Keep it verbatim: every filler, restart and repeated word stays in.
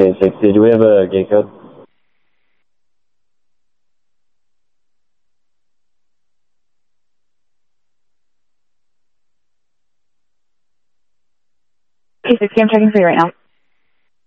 Okay, sixty. Do we have a gate code? Okay, sixty, I'm checking for you right now.